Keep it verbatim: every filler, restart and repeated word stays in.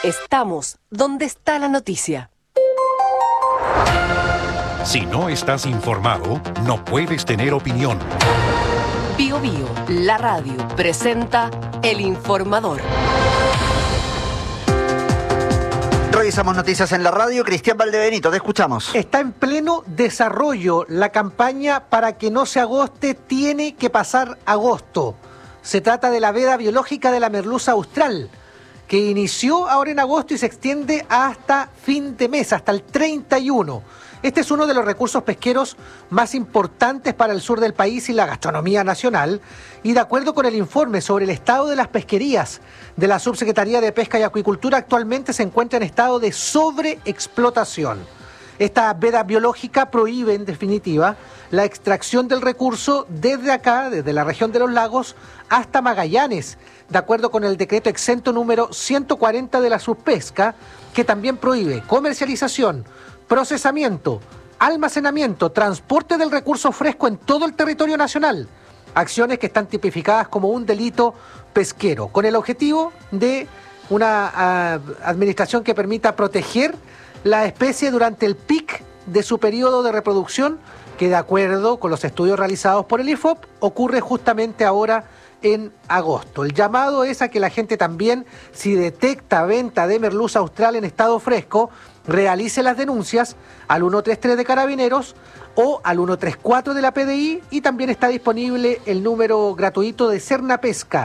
Estamos donde está la noticia. Si no estás informado, no puedes tener opinión. Bio Bio, la radio, presenta El Informador. Revisamos noticias en la radio. Cristian Valdebenito, te escuchamos. Está en pleno desarrollo la campaña para que no se agoste, tiene que pasar agosto. Se trata de la veda biológica de la merluza austral, que inició ahora en agosto y se extiende hasta fin de mes, hasta el treinta y uno. Este es uno de los recursos pesqueros más importantes para el sur del país y la gastronomía nacional, y de acuerdo con el informe sobre el estado de las pesquerías de la Subsecretaría de Pesca y Acuicultura, actualmente se encuentra en estado de sobreexplotación. Esta veda biológica prohíbe, en definitiva, la extracción del recurso desde acá, desde la región de los lagos, hasta Magallanes, de acuerdo con el decreto exento número ciento cuarenta de la subpesca, que también prohíbe comercialización, procesamiento, almacenamiento, transporte del recurso fresco en todo el territorio nacional. Acciones que están tipificadas como un delito pesquero, con el objetivo de una uh, administración que permita proteger la especie durante el pic de su periodo de reproducción, que de acuerdo con los estudios realizados por el I F O P, ocurre justamente ahora en agosto. El llamado es a que la gente también, si detecta venta de merluza austral en estado fresco, realice las denuncias al ciento treinta y tres de Carabineros o al ciento treinta y cuatro de la P D I, y también está disponible el número gratuito de Sernapesca